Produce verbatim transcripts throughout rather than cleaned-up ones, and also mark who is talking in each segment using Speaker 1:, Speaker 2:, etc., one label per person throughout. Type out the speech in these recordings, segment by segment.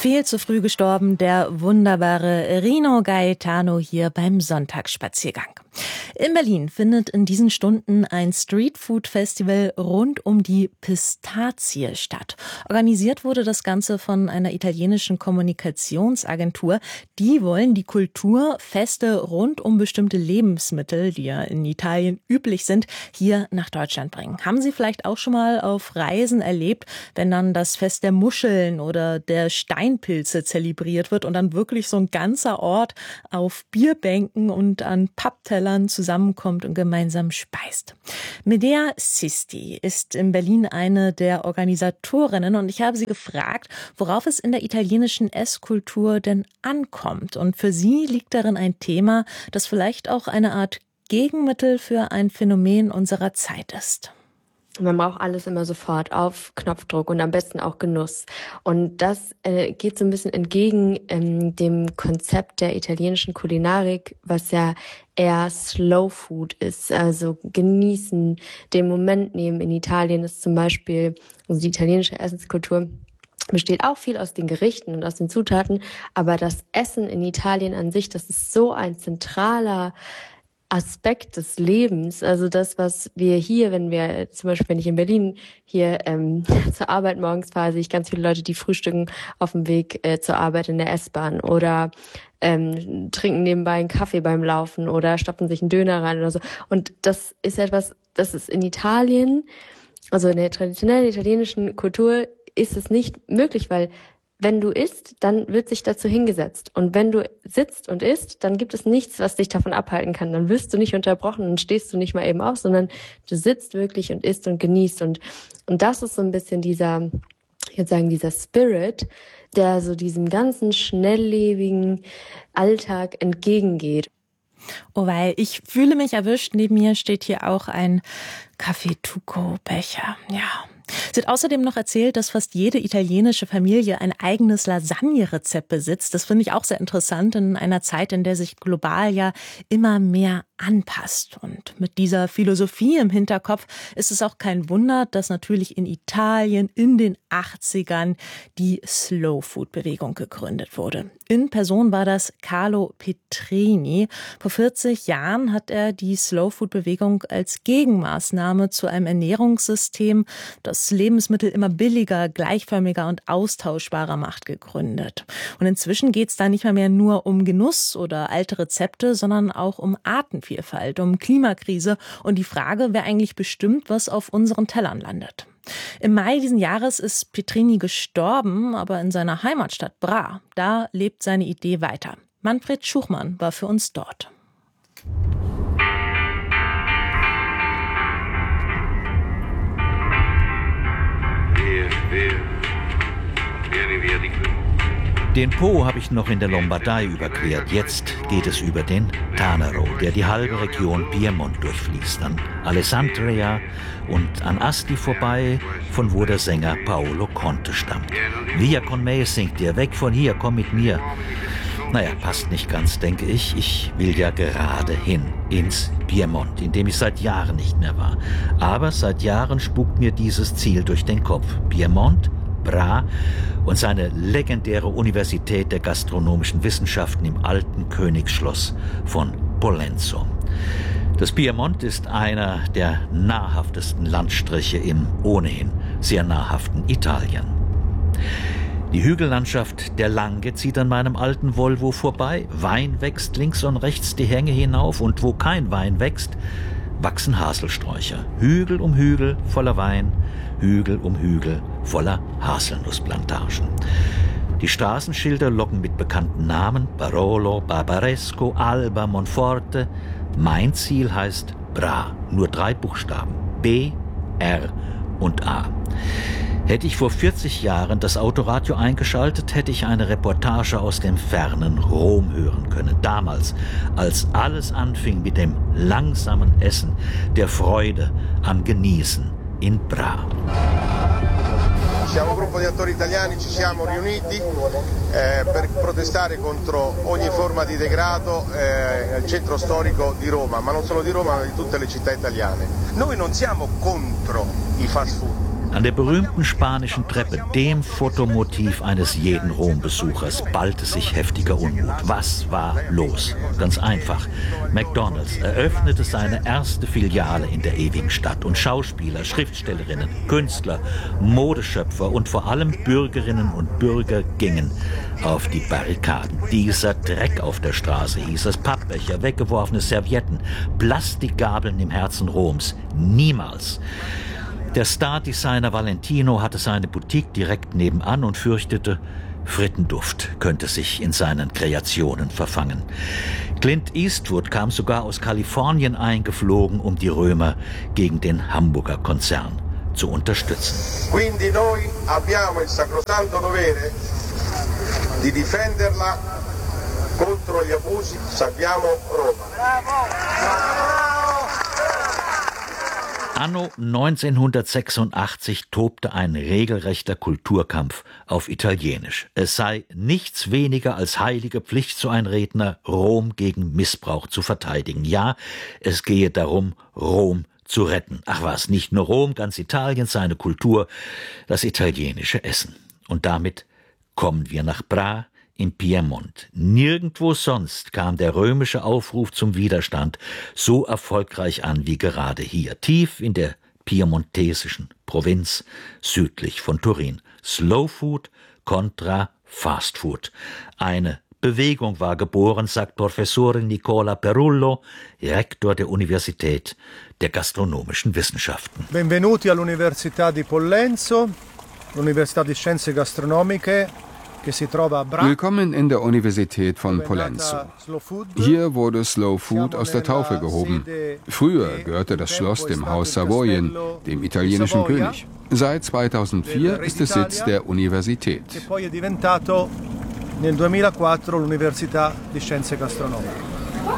Speaker 1: Viel zu früh gestorben, der wunderbare Rino Gaetano hier beim Sonntagsspaziergang. In Berlin findet in diesen Stunden ein Streetfood-Festival rund um die Pistazie statt. Organisiert wurde das Ganze von einer italienischen Kommunikationsagentur. Die wollen die Kultur, Feste rund um bestimmte Lebensmittel, die ja in Italien üblich sind, hier nach Deutschland bringen. Haben Sie vielleicht auch schon mal auf Reisen erlebt, wenn dann das Fest der Muscheln oder der Steinpilze zelebriert wird und dann wirklich so ein ganzer Ort auf Bierbänken und an Papptellern zusammenkommt und gemeinsam speist. Medea Sisti ist in Berlin eine der Organisatorinnen und ich habe sie gefragt, worauf es in der italienischen Esskultur denn ankommt. Und für sie liegt darin ein Thema, das vielleicht auch eine Art Gegenmittel für ein Phänomen unserer Zeit ist.
Speaker 2: Man braucht alles immer sofort auf Knopfdruck und am besten auch Genuss. Und das äh, geht so ein bisschen entgegen ähm, dem Konzept der italienischen Kulinarik, was ja eher Slow Food ist, also genießen, den Moment nehmen. In Italien ist zum Beispiel, also die italienische Essenskultur besteht auch viel aus den Gerichten und aus den Zutaten, aber das Essen in Italien an sich, das ist so ein zentraler Aspekt des Lebens, also das, was wir hier, wenn wir zum Beispiel, wenn ich in Berlin hier ähm, zur Arbeit morgens fahre, sehe ich ganz viele Leute, die frühstücken auf dem Weg äh, zur Arbeit in der S-Bahn oder ähm, trinken nebenbei einen Kaffee beim Laufen oder stopfen sich einen Döner rein oder so. Und das ist etwas, das ist in Italien, also in der traditionellen italienischen Kultur ist es nicht möglich, weil wenn du isst, dann wird sich dazu hingesetzt. Und wenn du sitzt und isst, dann gibt es nichts, was dich davon abhalten kann. Dann wirst du nicht unterbrochen und stehst du nicht mal eben auf, sondern du sitzt wirklich und isst und genießt. Und, und das ist so ein bisschen dieser, ich würde sagen, dieser Spirit, der so diesem ganzen schnelllebigen Alltag entgegengeht.
Speaker 1: Oh, weil ich fühle mich erwischt. Neben mir steht hier auch ein Caffè-Tuco-Becher. Ja. Sie hat außerdem noch erzählt, dass fast jede italienische Familie ein eigenes Lasagne-Rezept besitzt. Das finde ich auch sehr interessant in einer Zeit, in der sich global ja immer mehr anpasst. Und mit dieser Philosophie im Hinterkopf ist es auch kein Wunder, dass natürlich in Italien in den achtzigern die Slow-Food-Bewegung gegründet wurde. In Person war das Carlo Petrini. Vor vierzig Jahren hat er die Slow-Food-Bewegung als Gegenmaßnahme zu einem Ernährungssystem, das Lebensmittel immer billiger, gleichförmiger und austauschbarer macht, gegründet. Und inzwischen geht es da nicht mehr, mehr nur um Genuss oder alte Rezepte, sondern auch um Artenvielfalt, um Klimakrise und die Frage, wer eigentlich bestimmt, was auf unseren Tellern landet. Im Mai diesen Jahres ist Petrini gestorben, aber in seiner Heimatstadt Bra, da lebt seine Idee weiter. Manfred Schuchmann war für uns dort.
Speaker 3: Den Po habe ich noch in der Lombardei überquert. Jetzt geht es über den Tanaro, der die halbe Region Piemont durchfließt, an Alessandria und an Asti vorbei, von wo der Sänger Paolo Conte stammt. Via con me singt er, weg von hier, komm mit mir. Naja, passt nicht ganz, denke ich. Ich will ja gerade hin, ins Piemont, in dem ich seit Jahren nicht mehr war. Aber seit Jahren spukt mir dieses Ziel durch den Kopf. Piemont, Bra und seine legendäre Universität der gastronomischen Wissenschaften im alten Königsschloss von Pollenzo. Das Piemont ist einer der nahrhaftesten Landstriche im ohnehin sehr nahrhaften Italien. Die Hügellandschaft der Langhe zieht an meinem alten Volvo vorbei. Wein wächst links und rechts die Hänge hinauf und wo kein Wein wächst, wachsen Haselsträucher. Hügel um Hügel voller Wein, Hügel um Hügel voller Haselnussplantagen. Die Straßenschilder locken mit bekannten Namen: Barolo, Barbaresco, Alba, Monforte. Mein Ziel heißt Bra, nur drei Buchstaben: B, R und A. Hätte ich vor vierzig Jahren das Autoradio eingeschaltet, hätte ich eine Reportage aus dem fernen Rom hören können. Damals, als alles anfing mit dem langsamen Essen, der Freude am Genießen in Bra.
Speaker 4: Siamo un gruppo di attori italiani, ci siamo riuniti eh, per protestare contro ogni forma di degrado eh, nel centro storico di Roma, ma non solo di Roma, ma di tutte le città italiane. Noi non siamo contro i fast food.
Speaker 3: An der berühmten spanischen Treppe, dem Fotomotiv eines jeden Rom-Besuchers, ballte sich heftiger Unmut. Was war los? Ganz einfach. McDonald's eröffnete seine erste Filiale in der ewigen Stadt und Schauspieler, Schriftstellerinnen, Künstler, Modeschöpfer und vor allem Bürgerinnen und Bürger gingen auf die Barrikaden. Dieser Dreck auf der Straße, hieß es, Pappbecher, weggeworfene Servietten, Plastikgabeln im Herzen Roms. Niemals. Der Star-Designer Valentino hatte seine Boutique direkt nebenan und fürchtete, Frittenduft könnte sich in seinen Kreationen verfangen. Clint Eastwood kam sogar aus Kalifornien eingeflogen, um die Römer gegen den Hamburger Konzern zu unterstützen.
Speaker 4: Quindi noi abbiamo il sacrosanto dovere di difenderla contro gli abusi. Salviamo Roma.
Speaker 3: Anno neunzehnhundertsechsundachtzig tobte ein regelrechter Kulturkampf auf Italienisch. Es sei nichts weniger als heilige Pflicht, so ein Redner, Rom gegen Missbrauch zu verteidigen. Ja, es gehe darum, Rom zu retten. Ach was, nicht nur Rom, ganz Italien, seine Kultur, das italienische Essen. Und damit kommen wir nach Bra im Piemont. Nirgendwo sonst kam der römische Aufruf zum Widerstand so erfolgreich an wie gerade hier, tief in der piemontesischen Provinz südlich von Turin. Slow Food kontra Fast Food. Eine Bewegung war geboren, sagt Professor Nicola Perullo, Rektor der Universität der gastronomischen Wissenschaften.
Speaker 5: Benvenuti all'Università di Pollenzo, l'Università di Scienze Gastronomiche.
Speaker 6: Willkommen in der Universität von Pollenzo. Hier wurde Slow Food aus der Taufe gehoben. Früher gehörte das Schloss dem Haus Savoyen, dem italienischen König. Seit zweitausendvier ist es Sitz der Universität.
Speaker 5: Nel duemilaquattro l'Università di Scienze Gastronomiche.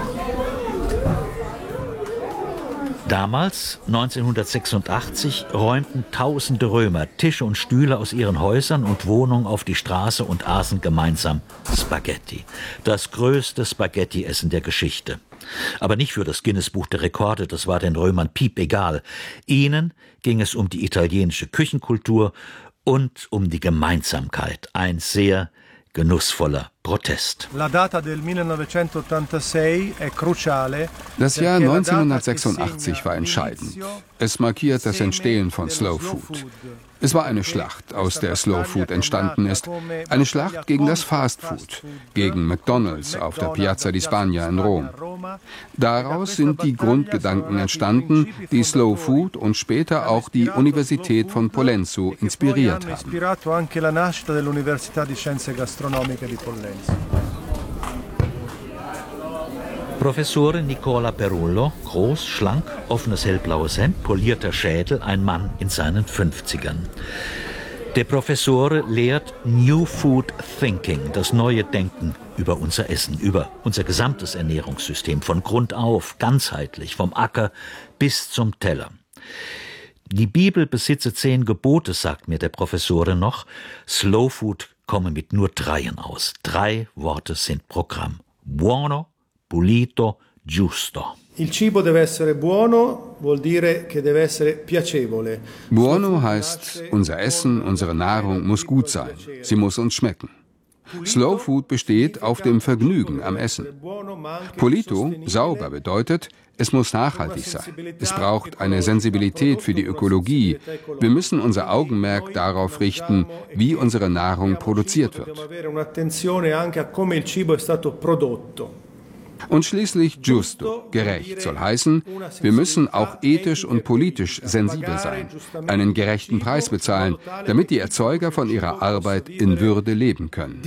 Speaker 3: Damals, neunzehnhundertsechsundachtzig, räumten tausende Römer Tische und Stühle aus ihren Häusern und Wohnungen auf die Straße und aßen gemeinsam Spaghetti. Das größte Spaghetti-Essen der Geschichte. Aber nicht für das Guinness-Buch der Rekorde, das war den Römern piepegal. Ihnen ging es um die italienische Küchenkultur und um die Gemeinsamkeit. Ein sehr genussvoller Protest.
Speaker 6: Das Jahr neunzehnhundertsechsundachtzig war entscheidend. Es markiert das Entstehen von Slow Food. Es war eine Schlacht, aus der Slow Food entstanden ist. Eine Schlacht gegen das Fast Food, gegen McDonald's auf der Piazza di Spagna in Rom. Daraus sind die Grundgedanken entstanden, die Slow Food und später auch die Universität von Pollenzo inspiriert haben.
Speaker 3: Professor Nicola Perullo, groß, schlank, offenes hellblaues Hemd, polierter Schädel, ein Mann in seinen fünfzigern. Der Professor lehrt New Food Thinking, das neue Denken über unser Essen, über unser gesamtes Ernährungssystem, von Grund auf, ganzheitlich, vom Acker bis zum Teller. Die Bibel besitze zehn Gebote, sagt mir der Professor noch. Slow Food komme mit nur dreien aus. Drei Worte sind Programm. Buono, pulito, giusto.
Speaker 5: Il cibo deve essere buono, vuol dire che deve essere piacevole.
Speaker 6: Buono heißt, unser Essen, unsere Nahrung muss gut sein. Sie muss uns schmecken. Slow Food besteht auf dem Vergnügen am Essen. Pulito, sauber, bedeutet, es muss nachhaltig sein. Es braucht eine Sensibilität für die Ökologie. Wir müssen unser Augenmerk darauf richten, wie unsere Nahrung produziert wird. Und schließlich giusto, gerecht, soll heißen, wir müssen auch ethisch und politisch sensibel sein, einen gerechten Preis bezahlen, damit die Erzeuger von ihrer Arbeit in Würde leben können.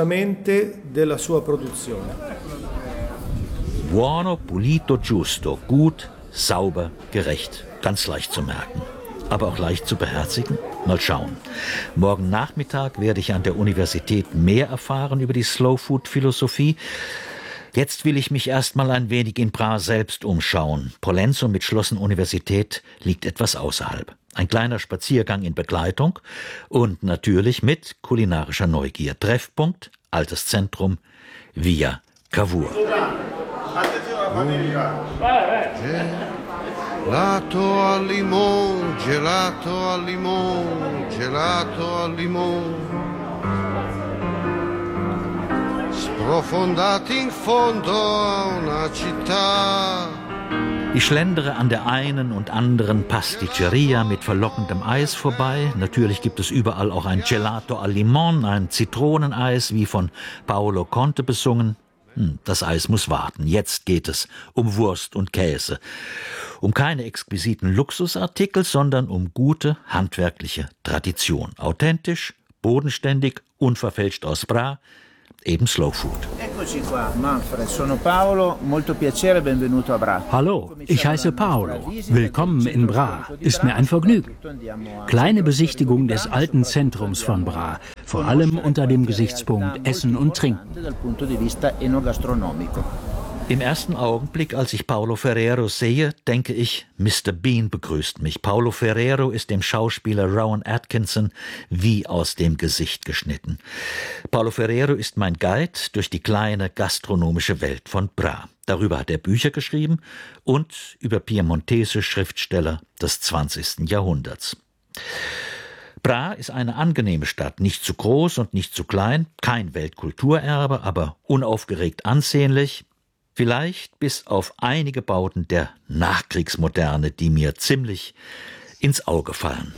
Speaker 3: Buono, pulito, giusto, gut, sauber, gerecht, ganz leicht zu merken. Aber auch leicht zu beherzigen? Mal schauen. Morgen Nachmittag werde ich an der Universität mehr erfahren über die Slow-Food-Philosophie. Jetzt will ich mich erst mal ein wenig in Bra selbst umschauen. Pollenzo mit Schloss und Universität liegt etwas außerhalb. Ein kleiner Spaziergang in Begleitung und natürlich mit kulinarischer Neugier. Treffpunkt, altes Zentrum, Via Cavour.
Speaker 7: Gelato al limone, gelato al limone, gelato al limone. Sprofondati in fondo a una città.
Speaker 3: Ich schlendere an der einen und anderen Pasticceria mit verlockendem Eis vorbei. Natürlich gibt es überall auch ein Gelato al Limone, ein Zitroneneis, wie von Paolo Conte besungen. Hm, das Eis muss warten. Jetzt geht es um Wurst und Käse. Um keine exquisiten Luxusartikel, sondern um gute handwerkliche Tradition. Authentisch, bodenständig, unverfälscht aus Bra. Eben Slow Food.
Speaker 8: Hallo, ich heiße Paolo. Willkommen in Bra. Ist mir ein Vergnügen. Kleine Besichtigung des alten Zentrums von Bra. Vor allem unter dem Gesichtspunkt Essen und Trinken.
Speaker 3: Im ersten Augenblick, als ich Paulo Ferrero sehe, denke ich, Mister Bean begrüßt mich. Paulo Ferrero ist dem Schauspieler Rowan Atkinson wie aus dem Gesicht geschnitten. Paulo Ferrero ist mein Guide durch die kleine gastronomische Welt von Bra. Darüber hat er Bücher geschrieben und über piemontesische Schriftsteller des zwanzigsten Jahrhunderts. Bra ist eine angenehme Stadt, nicht zu groß und nicht zu klein, kein Weltkulturerbe, aber unaufgeregt ansehnlich. Vielleicht bis auf einige Bauten der Nachkriegsmoderne, die mir ziemlich ins Auge fallen.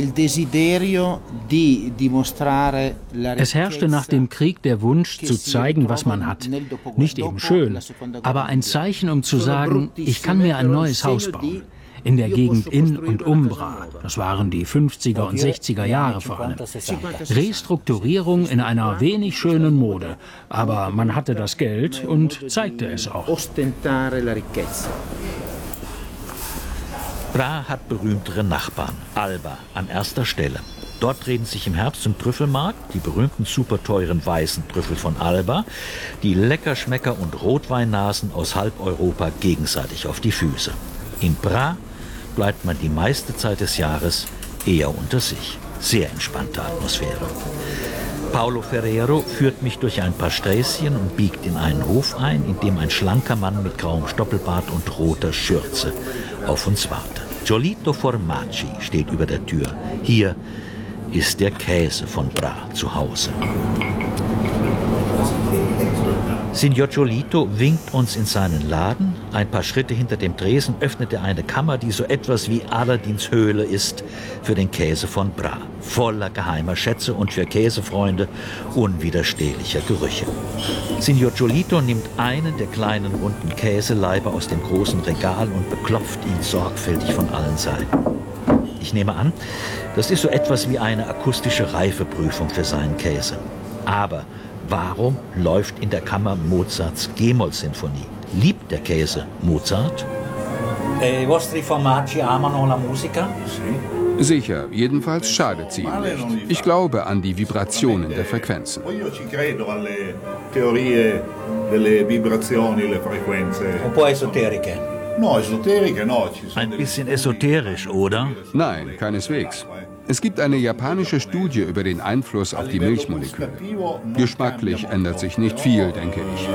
Speaker 8: Es herrschte nach dem Krieg der Wunsch, zu zeigen, was man hat. Nicht eben schön, aber ein Zeichen, um zu sagen, ich kann mir ein neues Haus bauen. In der Gegend in und um Bra. Das waren die fünfziger und sechziger Jahre vor allem. Restrukturierung in einer wenig schönen Mode. Aber man hatte das Geld und zeigte es auch.
Speaker 3: Bra hat berühmtere Nachbarn. Alba an erster Stelle. Dort treten sich im Herbst zum Trüffelmarkt die berühmten super teuren weißen Trüffel von Alba, die Leckerschmecker und Rotweinnasen aus halb Europa gegenseitig auf die Füße. In Bra bleibt man die meiste Zeit des Jahres eher unter sich. Sehr entspannte Atmosphäre. Paulo Ferrero führt mich durch ein paar Sträßchen und biegt in einen Hof ein, in dem ein schlanker Mann mit grauem Stoppelbart und roter Schürze auf uns wartet. Giolito Formaggi steht über der Tür. Hier ist der Käse von Bra zu Hause. Signor Giolito winkt uns in seinen Laden. Ein paar Schritte hinter dem Tresen öffnet er eine Kammer, die so etwas wie Aladins Höhle ist für den Käse von Bra. Voller geheimer Schätze und für Käsefreunde unwiderstehlicher Gerüche. Signor Giolito nimmt einen der kleinen runden Käseleiber aus dem großen Regal und beklopft ihn sorgfältig von allen Seiten. Ich nehme an, das ist so etwas wie eine akustische Reifeprüfung für seinen Käse. Aber warum läuft in der Kammer Mozarts G-Moll-Sinfonie? Liebt der Käse Mozart?
Speaker 9: I vostri formaggi amano la musica?
Speaker 6: Sicher, jedenfalls schadet sie ihm nicht. Ich glaube an die Vibrationen der Frequenzen.
Speaker 9: Un po' esoteriche.
Speaker 3: Ein bisschen esoterisch, oder?
Speaker 6: Nein, keineswegs. Es gibt eine japanische Studie über den Einfluss auf die Milchmoleküle. Geschmacklich ändert sich nicht viel, denke ich.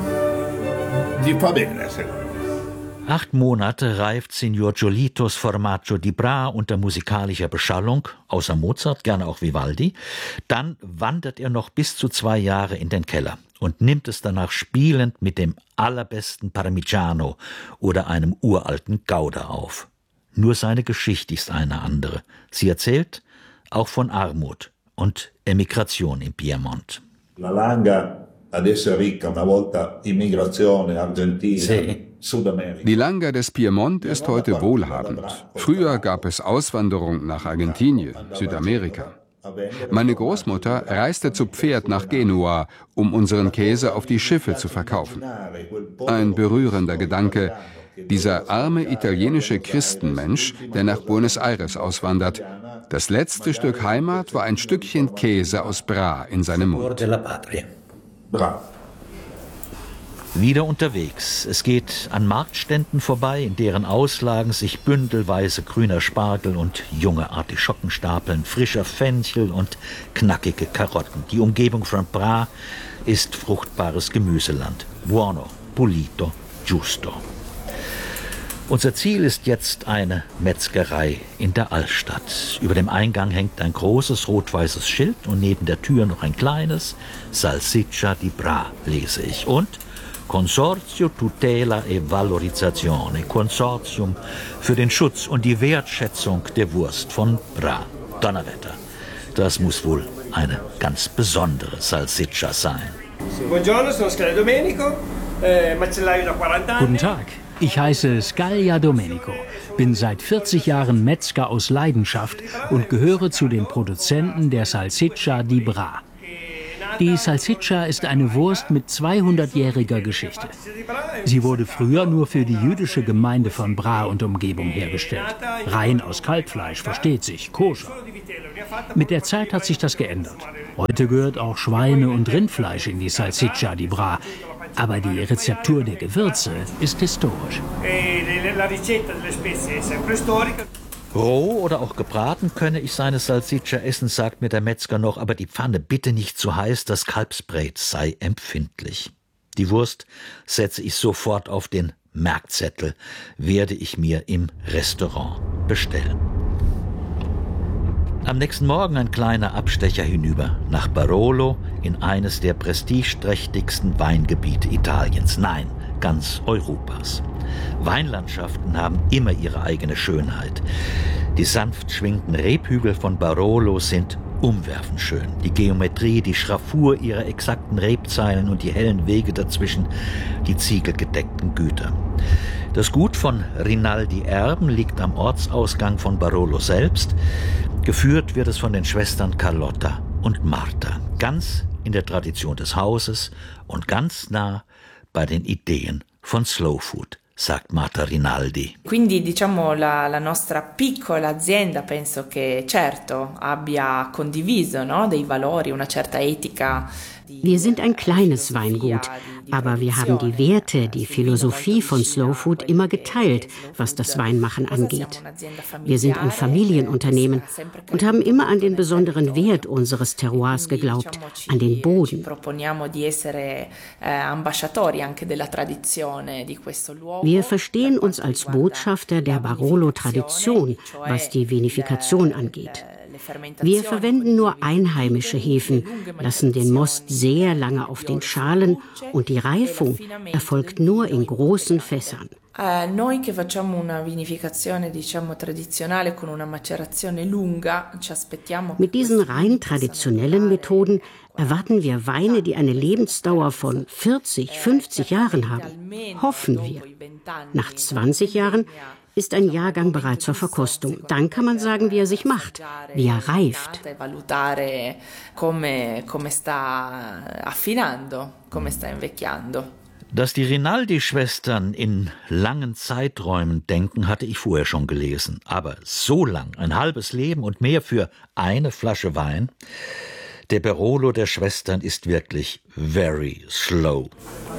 Speaker 3: Acht Monate reift Signor Giolitos Formaggio di Bra unter musikalischer Beschallung, außer Mozart, gerne auch Vivaldi. Dann wandert er noch bis zu zwei Jahre in den Keller und nimmt es danach spielend mit dem allerbesten Parmigiano oder einem uralten Gouda auf. Nur seine Geschichte ist eine andere. Sie erzählt auch von Armut und Emigration im Piemont.
Speaker 10: La Langa ad essere ricca una volta immigrazione argentina.
Speaker 3: Sì.
Speaker 6: Die Langa des Piemont ist heute wohlhabend. Früher gab es Auswanderung nach Argentinien, Südamerika. Meine Großmutter reiste zu Pferd nach Genua, um unseren Käse auf die Schiffe zu verkaufen. Ein berührender Gedanke, dieser arme italienische Christenmensch, der nach Buenos Aires auswandert. Das letzte Stück Heimat war ein Stückchen Käse aus Bra in seinem Mund.
Speaker 3: Wieder unterwegs. Es geht an Marktständen vorbei, in deren Auslagen sich bündelweise grüner Spargel und junge Artischocken stapeln, frischer Fenchel und knackige Karotten. Die Umgebung von Bra ist fruchtbares Gemüseland. Buono, pulito, giusto. Unser Ziel ist jetzt eine Metzgerei in der Altstadt. Über dem Eingang hängt ein großes rot-weißes Schild und neben der Tür noch ein kleines Salsiccia di Bra, lese ich. Und Consorzio Tutela e Valorizzazione, Konsortium für den Schutz und die Wertschätzung der Wurst von Bra. Donnerwetter, das muss wohl eine ganz besondere Salsiccia sein.
Speaker 8: Guten Tag. Ich heiße Scaglia Domenico, bin seit vierzig Jahren Metzger aus Leidenschaft und gehöre zu den Produzenten der Salsiccia di Bra. Die Salsiccia ist eine Wurst mit zweihundertjähriger Geschichte. Sie wurde früher nur für die jüdische Gemeinde von Bra und Umgebung hergestellt. Rein aus Kalbfleisch, versteht sich, koscher. Mit der Zeit hat sich das geändert. Heute gehört auch Schweine- und Rindfleisch in die Salsiccia di Bra. Aber die Rezeptur der Gewürze ist historisch.
Speaker 3: Roh oder auch gebraten könne ich seine Salsiccia essen, sagt mir der Metzger noch, aber die Pfanne bitte nicht zu heiß, das Kalbsbrät sei empfindlich. Die Wurst setze ich sofort auf den Merkzettel, werde ich mir im Restaurant bestellen. Am nächsten Morgen ein kleiner Abstecher hinüber nach Barolo in eines der prestigeträchtigsten Weingebiete Italiens, nein, ganz Europas. Weinlandschaften haben immer ihre eigene Schönheit. Die sanft schwingenden Rebhügel von Barolo sind umwerfend schön. Die Geometrie, die Schraffur ihrer exakten Rebzeilen und die hellen Wege dazwischen, die ziegelgedeckten Güter. Das Gut von Rinaldi Erben liegt am Ortsausgang von Barolo selbst. Geführt wird es von den Schwestern Carlotta und Marta, ganz in der Tradition des Hauses und ganz nah bei den Ideen von Slow Food, sagt Marta Rinaldi.
Speaker 11: Quindi diciamo la, la nostra piccola azienda penso che certo abbia condiviso, no, dei valori, una certa etica.
Speaker 12: Wir sind ein kleines Weingut, aber wir haben die Werte, die Philosophie von Slow Food immer geteilt, was das Weinmachen angeht. Wir sind ein Familienunternehmen und haben immer an den besonderen Wert unseres Terroirs geglaubt, an den Boden. Wir verstehen uns als Botschafter der Barolo-Tradition, was die Vinifikation angeht. Wir verwenden nur einheimische Hefen, lassen den Most sehr lange auf den Schalen und die Reifung erfolgt nur in großen Fässern.
Speaker 11: Noi che facciamo una vinificazione diciamo tradizionale con una macerazione lunga, ci aspettiamo.
Speaker 12: Mit diesen rein traditionellen Methoden erwarten wir Weine, die eine Lebensdauer von vierzig, fünfzig Jahren haben. Hoffen wir. Nach zwanzig Jahren ist ein Jahrgang bereit zur Verkostung. Dann kann man sagen, wie er sich macht, wie er reift.
Speaker 3: Dass die Rinaldi-Schwestern in langen Zeiträumen denken, hatte ich vorher schon gelesen. Aber so lang, ein halbes Leben und mehr für eine Flasche Wein. Der Barolo der Schwestern ist wirklich very slow.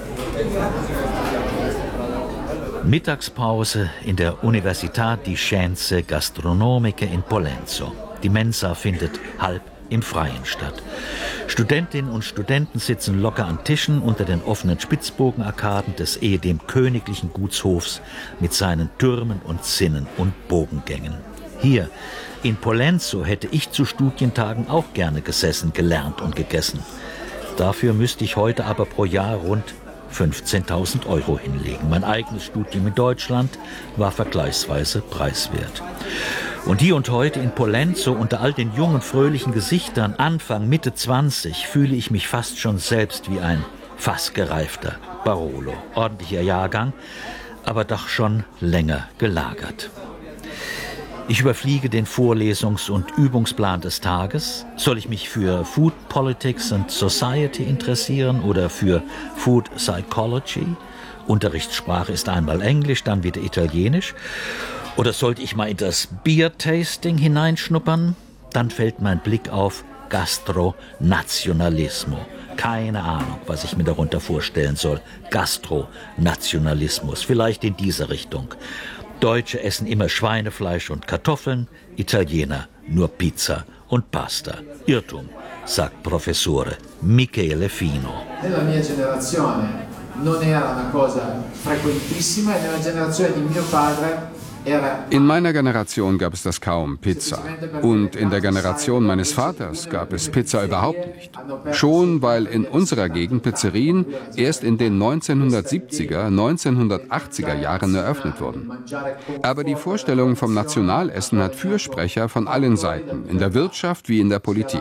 Speaker 3: Mittagspause in der Università di Scienze Gastronomiche in Pollenzo. Die Mensa findet halb im Freien statt. Studentinnen und Studenten sitzen locker an Tischen unter den offenen Spitzbogenarkaden des ehedem königlichen Gutshofs mit seinen Türmen und Zinnen und Bogengängen. Hier in Pollenzo hätte ich zu Studientagen auch gerne gesessen, gelernt und gegessen. Dafür müsste ich heute aber pro Jahr rund fünfzehntausend Euro hinlegen. Mein eigenes Studium in Deutschland war vergleichsweise preiswert. Und hier und heute in Pollenzo unter all den jungen, fröhlichen Gesichtern, Anfang, Mitte zwanzig, fühle ich mich fast schon selbst wie ein fast gereifter Barolo. Ordentlicher Jahrgang, aber doch schon länger gelagert. Ich überfliege den Vorlesungs- und Übungsplan des Tages. Soll ich mich für Food Politics and Society interessieren oder für Food Psychology? Unterrichtssprache ist einmal Englisch, dann wieder Italienisch. Oder sollte ich mal in das Beer-Tasting hineinschnuppern? Dann fällt mein Blick auf Gastronazionalismo. Keine Ahnung, was ich mir darunter vorstellen soll. Gastronationalismus, vielleicht in diese Richtung. Deutsche essen immer Schweinefleisch und Kartoffeln, Italiener nur Pizza und Pasta. Irrtum, sagt Professore Michele Fino.
Speaker 13: non era una cosa frequentissima e nella generazione di mio padre.
Speaker 6: In meiner Generation gab es das kaum, Pizza. Und in der Generation meines Vaters gab es Pizza überhaupt nicht. Schon weil in unserer Gegend Pizzerien erst in den neunzehnhundertsiebziger, neunzehnhundertachtziger Jahren eröffnet wurden. Aber die Vorstellung vom Nationalessen hat Fürsprecher von allen Seiten, in der Wirtschaft wie in der Politik.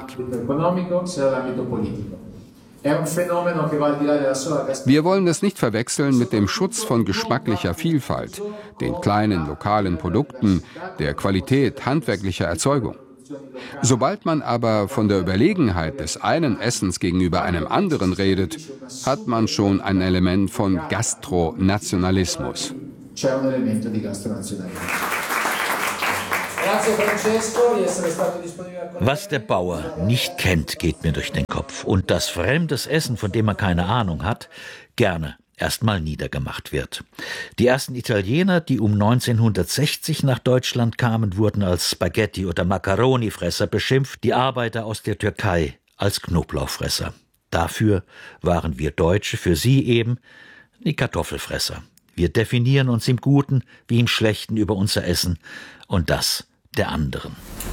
Speaker 6: Wir wollen das nicht verwechseln mit dem Schutz von geschmacklicher Vielfalt, den kleinen lokalen Produkten, der Qualität handwerklicher Erzeugung. Sobald man aber von der Überlegenheit des einen Essens gegenüber einem anderen redet, hat man schon ein Element von Gastronationalismus.
Speaker 3: Was der Bauer nicht kennt, geht mir durch den Kopf. Und dass fremdes Essen, von dem man keine Ahnung hat, gerne erstmal niedergemacht wird. Die ersten Italiener, die um neunzehnhundertsechzig nach Deutschland kamen, wurden als Spaghetti- oder Macaroni-Fresser beschimpft, die Arbeiter aus der Türkei als Knoblauchfresser. Dafür waren wir Deutsche, für sie eben die Kartoffelfresser. Wir definieren uns im Guten wie im Schlechten über unser Essen und das der anderen.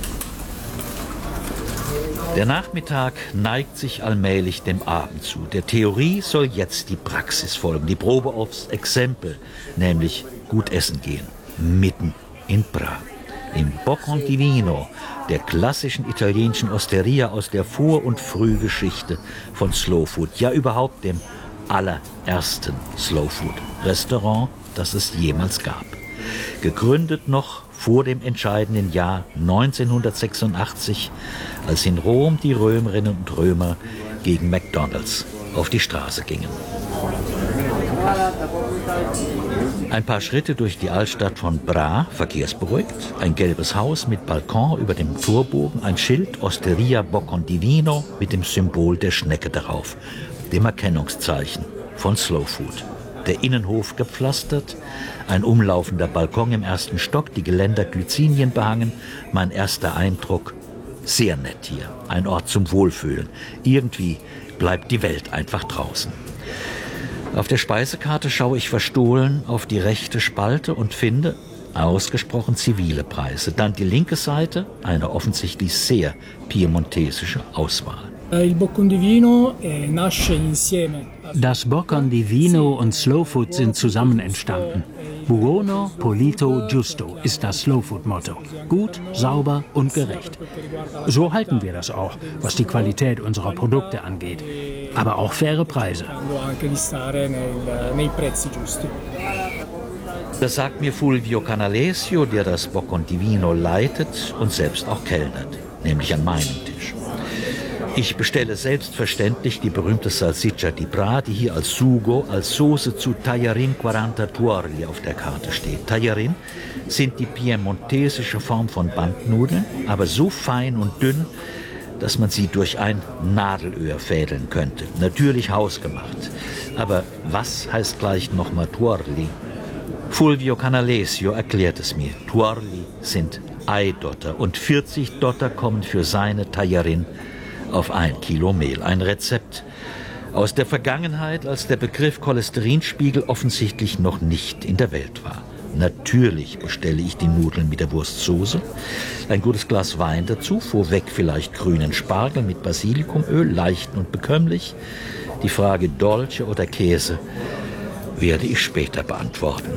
Speaker 3: Der Nachmittag neigt sich allmählich dem Abend zu. Der Theorie soll jetzt die Praxis folgen, die Probe aufs Exempel, nämlich gut essen gehen, mitten in Bra. Im Boccon di Vino, der klassischen italienischen Osteria aus der Vor- und Frühgeschichte von Slow Food, ja überhaupt dem allerersten Slow Food Restaurant, das es jemals gab. Gegründet noch vor dem entscheidenden Jahr neunzehnhundertsechsundachtzig, als in Rom die Römerinnen und Römer gegen McDonald's auf die Straße gingen. Ein paar Schritte durch die Altstadt von Bra, verkehrsberuhigt, ein gelbes Haus mit Balkon über dem Torbogen, ein Schild Osteria Boccon di Vino mit dem Symbol der Schnecke darauf, dem Erkennungszeichen von Slow Food. Der Innenhof gepflastert, ein umlaufender Balkon im ersten Stock, die Geländer Glycinien behangen. Mein erster Eindruck, sehr nett hier, ein Ort zum Wohlfühlen. Irgendwie bleibt die Welt einfach draußen. Auf der Speisekarte schaue ich verstohlen auf die rechte Spalte und finde ausgesprochen zivile Preise. Dann die linke Seite, eine offensichtlich sehr piemontesische Auswahl.
Speaker 8: Das Boccon di Vino und Slow Food sind zusammen entstanden. Buono, pulito, giusto ist das Slow Food Motto. Gut, sauber und gerecht. So halten wir das auch, was die Qualität unserer Produkte angeht. Aber auch faire Preise.
Speaker 3: Das sagt mir Fulvio Canalesio, der das Boccon di Vino leitet und selbst auch kellnert, nämlich an meinem Tisch. Ich bestelle selbstverständlich die berühmte Salsiccia di Bra, die hier als Sugo, als Soße zu Tajarin quaranta tuorli auf der Karte steht. Tajarin sind die piemontesische Form von Bandnudeln, aber so fein und dünn, dass man sie durch ein Nadelöhr fädeln könnte. Natürlich hausgemacht. Aber was heißt gleich nochmal tuorli? Fulvio Canalesio erklärt es mir. Tuorli sind Eidotter und vierzig Dotter kommen für seine Tajarin auf ein Kilo Mehl. Ein Rezept aus der Vergangenheit, als der Begriff Cholesterinspiegel offensichtlich noch nicht in der Welt war. Natürlich bestelle ich die Nudeln mit der Wurstsoße, ein gutes Glas Wein dazu, vorweg vielleicht grünen Spargel mit Basilikumöl, leicht und bekömmlich. Die Frage Dolce oder Käse werde ich später beantworten.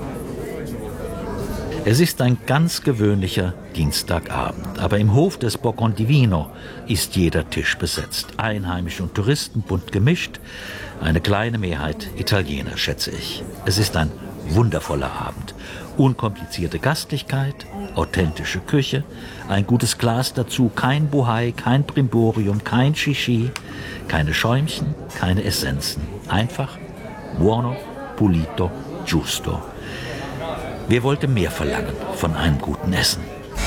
Speaker 3: Es ist ein ganz gewöhnlicher Dienstagabend, aber im Hof des Boccon di Vino ist jeder Tisch besetzt. Einheimische und Touristen bunt gemischt, eine kleine Mehrheit Italiener, schätze ich. Es ist ein wundervoller Abend. Unkomplizierte Gastlichkeit, authentische Küche, ein gutes Glas dazu, kein Bohai, kein Brimborium, kein Shishi, keine Schäumchen, keine Essenzen. Einfach buono, pulito, giusto. Wer wollte mehr verlangen von einem guten Essen?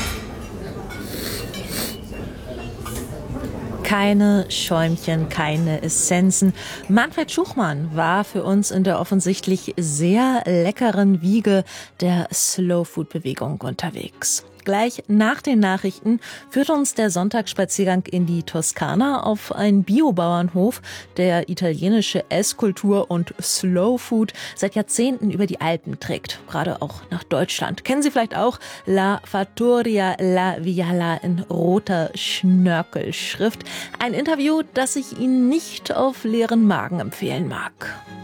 Speaker 1: Keine Schäumchen, keine Essenzen. Manfred Schuchmann war für uns in der offensichtlich sehr leckeren Wiege der Slow-Food-Bewegung unterwegs. Gleich nach den Nachrichten führt uns der Sonntagsspaziergang in die Toskana auf einen Biobauernhof, der italienische Esskultur und Slow Food seit Jahrzehnten über die Alpen trägt, gerade auch nach Deutschland. Kennen Sie vielleicht auch La Fattoria La Viala in roter Schnörkelschrift. Ein Interview, das ich Ihnen nicht auf leeren Magen empfehlen mag.